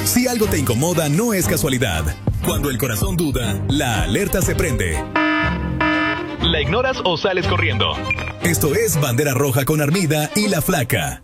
Si algo te incomoda, no es casualidad. Cuando el corazón duda, la alerta se prende. ¿La ignoras o sales corriendo? Esto es Bandera Roja con Armida y La Flaca.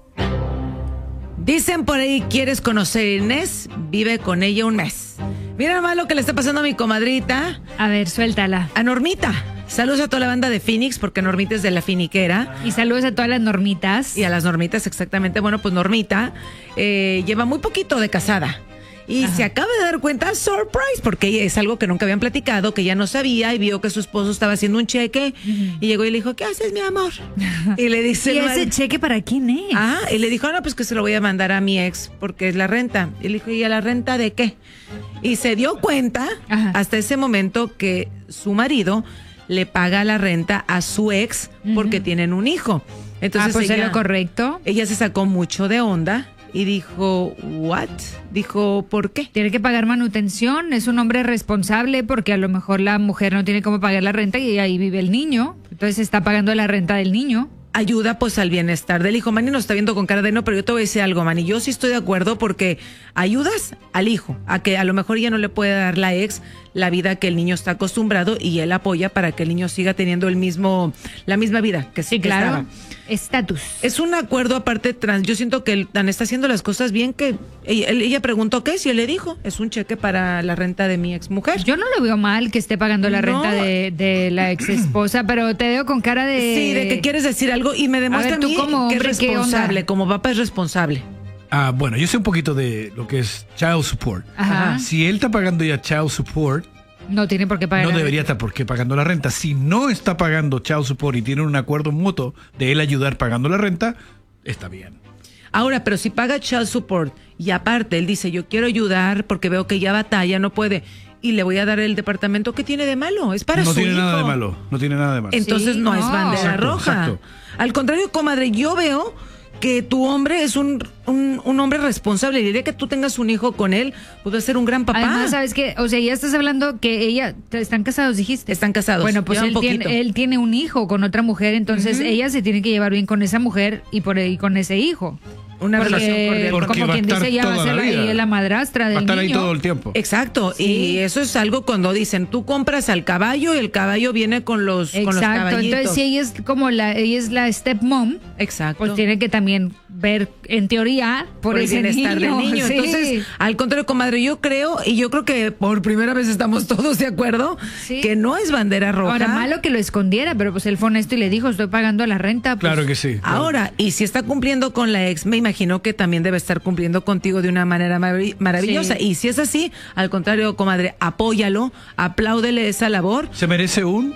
Dicen por ahí, ¿quieres conocer a Inés? Vive con ella un mes. Mira nomás lo que le está pasando a mi comadrita. A ver, suéltala. A Normita. Saludos a toda la banda de Phoenix, porque Normita es de la Finiquera. Y saludos a todas las normitas. Y a las Normitas, exactamente. Bueno, pues Normita lleva muy poquito de casada. Y se acaba de dar cuenta, surprise, porque es algo que nunca habían platicado, que ella no sabía, y vio que su esposo estaba haciendo un cheque, y llegó y le dijo, ¿qué haces, mi amor? Y le dice... ¿Y ese cheque para quién es? Y le dijo, no, pues que se lo voy a mandar a mi ex, porque es la renta. Y le dijo, ¿y a la renta de qué? Y se dio cuenta, hasta ese momento, que su marido le paga la renta a su ex, porque tienen un hijo. Entonces pues ella, es lo correcto. Ella se sacó mucho de onda. Y dijo, ¿what? Dijo, ¿por qué? Tiene que pagar manutención, es un hombre responsable porque a lo mejor la mujer no tiene cómo pagar la renta y ahí vive el niño. Entonces está pagando la renta del niño. Ayuda pues al bienestar del hijo. Manny nos está viendo con cara de no, pero yo te voy a decir algo, Manny. Yo sí estoy de acuerdo porque ayudas al hijo, a que a lo mejor ya no le puede dar la ex la vida que el niño está acostumbrado y él apoya para que el niño siga teniendo la misma vida que sí, claro. Estaba. Estatus. Es un acuerdo aparte trans. Yo siento que el tan está haciendo las cosas bien, que ella preguntó qué, si él le dijo, es un cheque para la renta de mi ex mujer. Yo no lo veo mal que esté pagando la renta de la ex esposa, pero te veo con cara de... Sí, de que quieres decir algo y me demuestra a mí como que hombre, es responsable, como papá es responsable. Bueno, yo sé un poquito de lo que es child support. Ajá. Si él está pagando ya child support, no tiene por qué pagar. No debería estar por qué pagando la renta. Si no está pagando child support y tiene un acuerdo mutuo de él ayudar pagando la renta, está bien. Ahora, pero si paga child support y aparte él dice, yo quiero ayudar porque veo que ya batalla, no puede, y le voy a dar el departamento, ¿qué tiene de malo? Es para su hijo. No tiene nada de malo, no tiene nada de malo. Entonces no es bandera roja. Exacto. Al contrario, comadre, yo veo que tu hombre es un hombre responsable. Y diría que tú tengas un hijo con él, puede ser un gran papá. Además, ¿sabes qué? O sea, ya estás hablando que están casados, dijiste. Están casados. Bueno, pues él tiene un hijo con otra mujer, entonces ella se tiene que llevar bien con esa mujer y con ese hijo. Una relación cordial. Porque como quien dice, ya va a ser la madrastra del niño. Va a estar ahí todo el tiempo. Exacto. Sí. Y eso es algo cuando dicen, tú compras al caballo y el caballo viene con los caballitos. Exacto. Entonces, si ella es como ella es la stepmom, exacto, pues tiene que también ver, en teoría, por el bienestar del niño. Sí. Entonces, al contrario, comadre, yo creo que por primera vez estamos todos de acuerdo, que no es bandera roja. Ahora, malo que lo escondiera, pero pues él fue honesto y le dijo, estoy pagando la renta. Pues. Claro que sí. Claro. Ahora, y si está cumpliendo con la ex, me imagino que también debe estar cumpliendo contigo de una manera maravillosa. Sí. Y si es así, al contrario, comadre, apóyalo, apláudele esa labor. ¿Se merece un?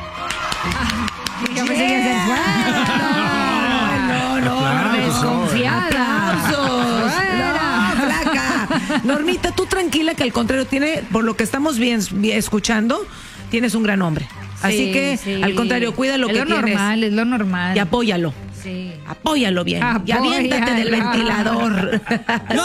Desconfiada. ¡Aplausos! ¡No, flaca! Normita, tú tranquila, que al contrario, por lo que estamos bien escuchando, tienes un gran hombre. Así que, al contrario, cuida lo que tienes. Es lo normal. Y apóyalo. Sí. Apóyalo bien. Y aviéntate del ventilador.